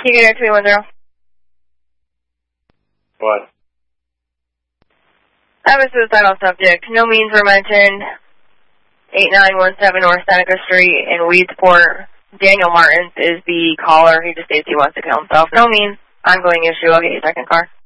Can you get her 310? What? I have a suicidal subject. No means were mentioned. 8917 North Seneca Street in Weedsport. Daniel Martins is the caller. He just states he wants to kill himself. No means. Ongoing issue. I'll get you a second car.